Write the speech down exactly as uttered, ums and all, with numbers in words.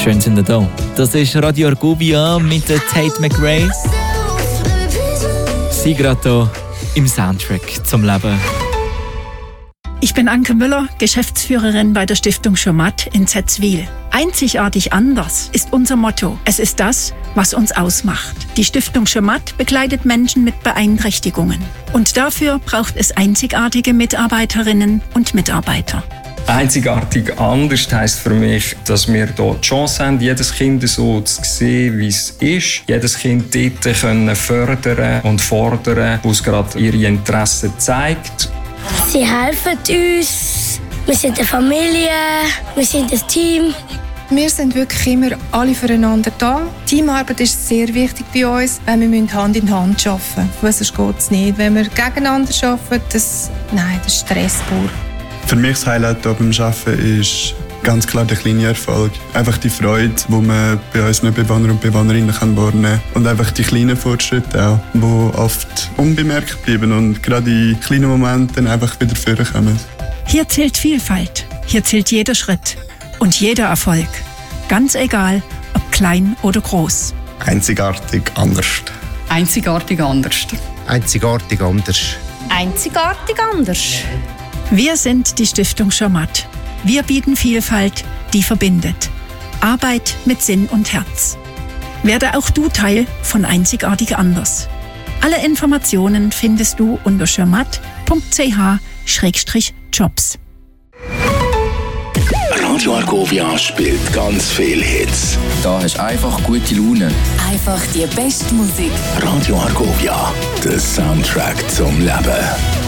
Schön sind ihr da. Das ist Radio Argovia mit der Tate McRae. Sie gerade hier im Soundtrack zum Leben. Ich bin Anke Müller, Geschäftsführerin bei der Stiftung Schirmatt in Zetzwil. Einzigartig anders ist unser Motto. Es ist das, was uns ausmacht. Die Stiftung Schirmatt begleitet Menschen mit Beeinträchtigungen. Und dafür braucht es einzigartige Mitarbeiterinnen und Mitarbeiter. Einzigartig anders heisst für mich, dass wir hier die Chance haben, jedes Kind so zu sehen, wie es ist. Jedes Kind dort können fördern und fordern, wo es gerade ihre Interessen zeigt. Sie helfen uns. Wir sind eine Familie, wir sind ein Team. Wir sind wirklich immer alle füreinander da. Teamarbeit ist sehr wichtig bei uns, weil wir Hand in Hand arbeiten müssen. Weil sonst geht es nicht. Wenn wir gegeneinander arbeiten, das, nein, das ist Stress pur. Für mich das Highlight hier beim Arbeiten ist ganz klar der kleine Erfolg. Einfach die Freude, die man bei unseren Bewohner und Bewohnerinnen wahrnehmen kann. Und einfach die kleinen Fortschritte auch, die oft unbemerkt bleiben und gerade in kleinen Momenten einfach wieder vorkommen. Hier zählt Vielfalt. Hier zählt jeder Schritt. Und jeder Erfolg. Ganz egal, ob klein oder groß. Einzigartig anders. Einzigartig anders. Einzigartig anders. Einzigartig anders. Wir sind die Stiftung Schirmatt. Wir bieten Vielfalt, die verbindet. Arbeit mit Sinn und Herz. Werde auch du Teil von Einzigartig anders. Alle Informationen findest du unter schirmatt punkt c h schrägstrich jobs. Radio Argovia spielt ganz viele Hits. Da hast du einfach gute Laune. Einfach die beste Musik. Radio Argovia, der Soundtrack zum Leben.